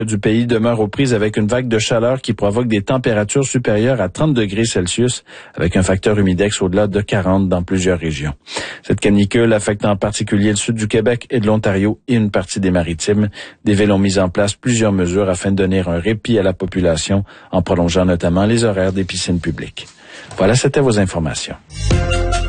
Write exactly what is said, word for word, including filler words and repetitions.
du pays demeurent aux prises avec une vague de chaleur qui provoque des températures supérieures à trente degrés Celsius, avec un facteur humidex au-delà de quarante dans plusieurs régions. Cette canicule affecte en particulier le sud du Québec et de l'Ontario et une partie des Maritimes. Des villes ont mis en place plusieurs mesures afin de donner un répit à la population, en prolongeant notamment les horaires des piscines publiques. Voilà, c'était vos informations.